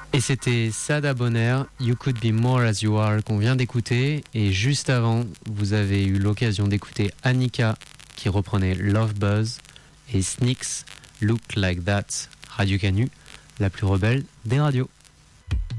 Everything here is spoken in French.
Et c'était Sada Bonner, You Could Be More As You Are, qu'on vient d'écouter. Et juste avant, vous avez eu l'occasion d'écouter Annika, qui reprenait Love Buzz, et Sneaks, Look Like That, Radio Canu, la plus rebelle des radios.